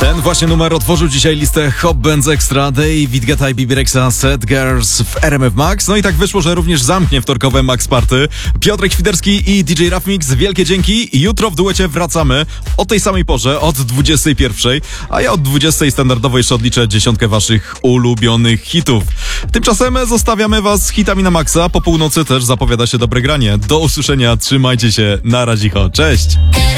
Ten właśnie numer otworzył dzisiaj listę Hot Bands Extra. David Guetta i Bebe Rexha, Sad Girls w RMF Max. No i tak wyszło, że również zamknie wtorkowe Max Party. Piotrek Świderski i DJ Raf Mix, wielkie dzięki. Jutro w duecie wracamy o tej samej porze, od 21, a ja od 20 standardowo jeszcze odliczę 10 waszych ulubionych hitów. Tymczasem zostawiamy was hitami na maksa. Po północy też zapowiada się dobre granie. Do usłyszenia, trzymajcie się, na razicho, cześć!